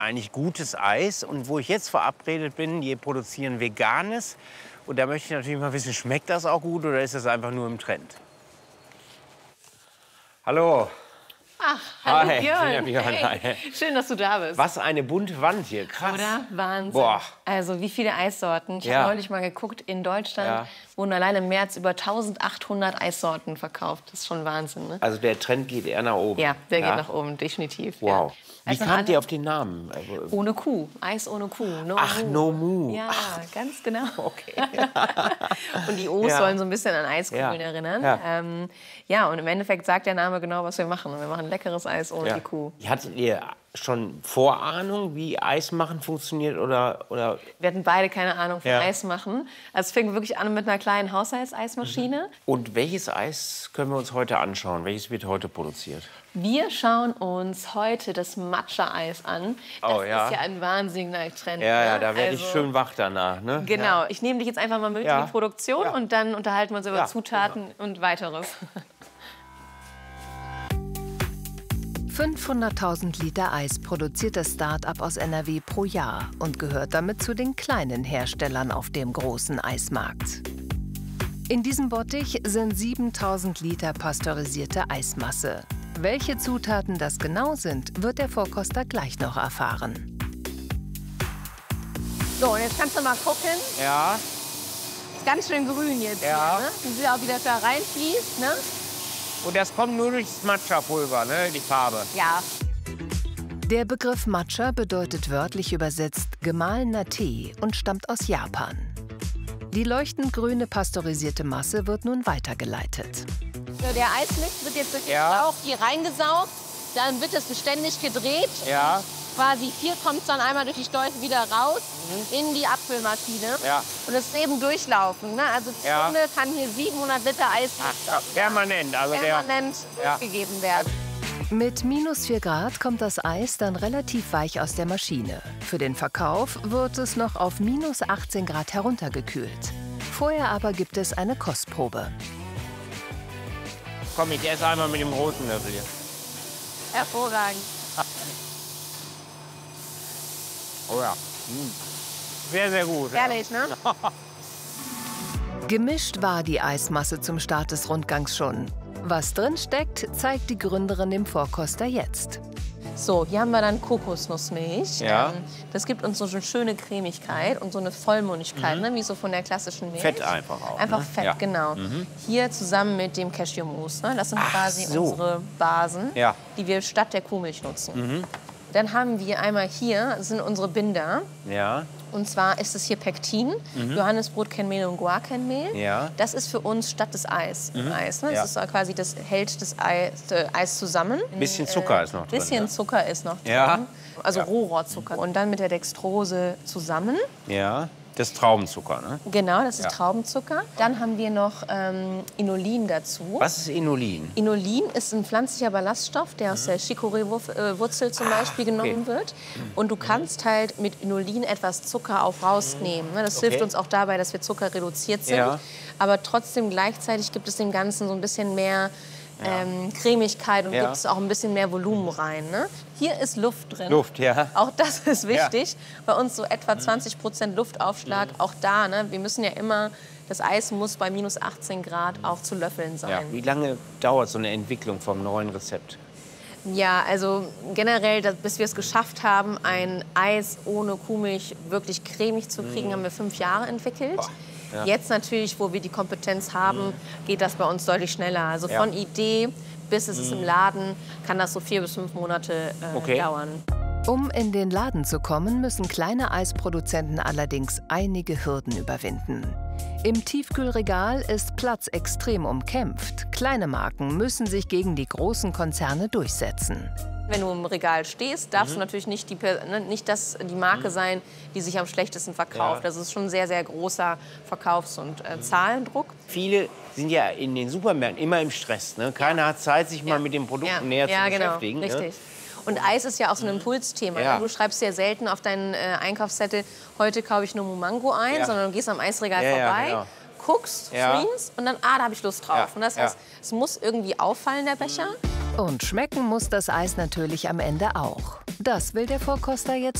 eigentlich gutes Eis. Und wo ich jetzt verabredet bin, die produzieren Veganes. Und da möchte ich natürlich mal wissen, schmeckt das auch gut oder ist das einfach nur im Trend? Hallo. Ach, hallo Hi, Björn. Björn. Hey. Schön, dass du da bist. Was eine bunte Wand hier, krass. Oder? Wahnsinn. Boah. Also wie viele Eissorten. Ich habe neulich mal geguckt, in Deutschland wurden allein im März über 1800 Eissorten verkauft. Das ist schon Wahnsinn, ne? Also der Trend geht eher nach oben. Ja, der geht nach oben, definitiv. Wow. Ja. Wie kamt ihr auf den Namen? Ohne Kuh, Eis ohne Kuh. No Ach, Mu. No Mu. Ja, ganz genau. Okay. Und die O's sollen so ein bisschen an Eiskugeln erinnern. Ja, und im Endeffekt sagt der Name genau, was wir machen. Wir machen leckeres Eis ohne die Kuh. Hattet ihr schon Vorahnung, wie Eis machen funktioniert? Oder? Wir hatten beide keine Ahnung von Eis machen. Also es fing wirklich an mit einer kleinen Haushaltseismaschine. Und welches Eis können wir uns heute anschauen? Welches wird heute produziert? Wir schauen uns heute das Matcha-Eis an. Das ist ja ein wahnsinniger Trend. Ja, da werde ich schön wach danach. Ne? Genau. Ich nehme dich jetzt einfach mal mit in die Produktion und dann unterhalten wir uns über Zutaten und Weiteres. 500.000 Liter Eis produziert das Start-up aus NRW pro Jahr und gehört damit zu den kleinen Herstellern auf dem großen Eismarkt. In diesem Bottich sind 7.000 Liter pasteurisierte Eismasse. Welche Zutaten das genau sind, wird der Vorkoster gleich noch erfahren. So, und jetzt kannst du mal gucken. Ja. Ist ganz schön grün jetzt hier, ne? Du siehst auch, wie das da reinfließt, ne? Und das kommt nur durchs Matcha-Pulver, ne? Die Farbe. Ja. Der Begriff Matcha bedeutet wörtlich übersetzt gemahlener Tee und stammt aus Japan. Die leuchtend grüne pasteurisierte Masse wird nun weitergeleitet. Der Eismix wird jetzt durch den Schlauch hier reingesaugt, dann wird es beständig gedreht. Ja. Quasi hier kommt es dann einmal durch die Schläuche wieder raus in die Abfüllmaschine. Ja. Und es ist eben durchlaufen. Ne? Also die Stunde kann hier 700 Liter Eis Permanent, also permanent durchgegeben werden. Mit -4 Grad kommt das Eis dann relativ weich aus der Maschine. Für den Verkauf wird es noch auf -18 Grad heruntergekühlt. Vorher aber gibt es eine Kostprobe. Komm, ich esse einmal mit dem großen Löffel hier. Hervorragend. Oh ja. Sehr, sehr gut. Ehrlich, ne? Gemischt war die Eismasse zum Start des Rundgangs schon. Was drin steckt, zeigt die Gründerin dem Vorkoster jetzt. So, hier haben wir dann Kokosnussmilch. Ja. Das gibt uns so eine schöne Cremigkeit und so eine Vollmundigkeit, ne, wie so von der klassischen Milch. Fett einfach auch. Einfach ne? Fett, genau. Hier zusammen mit dem Cashewmus. Ne? Das sind quasi unsere Basen, die wir statt der Kuhmilch nutzen. Dann haben wir einmal hier, das sind unsere Binder. Ja. Und zwar ist es hier Pektin, Johannisbrotkernmehl und Guarkernmehl. Ja. Das ist für uns statt des Eis. Eis, ne? Das ist quasi, das hält das Eis zusammen. Ein bisschen Zucker ist noch drin. Bisschen Zucker ist noch drin. Ja. Also Rohrohrzucker. Und dann mit der Dextrose zusammen. Ja. Das ist Traubenzucker, ne? Genau, das ist Traubenzucker. Dann haben wir noch Inulin dazu. Was ist Inulin? Inulin ist ein pflanzlicher Ballaststoff, der aus der Chicorée-Wurzel zum Beispiel genommen wird. Und du kannst halt mit Inulin etwas Zucker auch rausnehmen. Das hilft uns auch dabei, dass wir Zucker reduziert sind. Ja. Aber trotzdem gleichzeitig gibt es dem Ganzen so ein bisschen mehr Cremigkeit und gibt es auch ein bisschen mehr Volumen rein. Ne? Hier ist Luft drin. Luft, ja. Auch das ist wichtig. Bei uns so etwa 20% Luftaufschlag. Auch da, ne? Wir müssen ja immer, das Eis muss bei -18 Grad auch zu löffeln sein. Ja. Wie lange dauert so eine Entwicklung vom neuen Rezept? Ja, also generell, bis wir es geschafft haben, ein Eis ohne Kuhmilch wirklich cremig zu kriegen, haben wir 5 Jahre entwickelt. Ja. Jetzt natürlich, wo wir die Kompetenz haben, geht das bei uns deutlich schneller. Also von Idee bis es ist im Laden, kann das so 4 bis 5 Monate dauern. Um in den Laden zu kommen, müssen kleine Eisproduzenten allerdings einige Hürden überwinden. Im Tiefkühlregal ist Platz extrem umkämpft. Kleine Marken müssen sich gegen die großen Konzerne durchsetzen. Wenn du im Regal stehst, darfst du natürlich nicht die Marke sein, die sich am schlechtesten verkauft. Das ist schon ein sehr, sehr großer Verkaufs- und Zahlendruck. Viele sind ja in den Supermärkten immer im Stress. Ne? Keiner hat Zeit, sich mal mit den Produkten näher zu beschäftigen. Genau, richtig. Und Eis ist ja auch so ein Impulsthema. Ja. Du schreibst ja selten auf deinen Einkaufszettel, heute kaufe ich nur Mumango ein, sondern du gehst am Eisregal vorbei, guckst, screenst und dann, da habe ich Lust drauf. Und das heißt, es muss irgendwie auffallen, der Becher. Und schmecken muss das Eis natürlich am Ende auch. Das will der Vorkoster jetzt